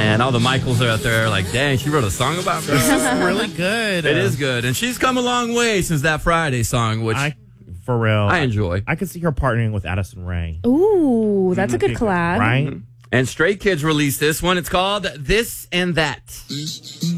And all the Michaels are out there like, dang, she wrote a song about me. This is really good. It is good. And she's come a long way since that Friday song, which for real, I enjoy. I could see her partnering with Addison Rae. Ooh, that's a good collab. Right? And Stray Kids released this one. It's called This and That.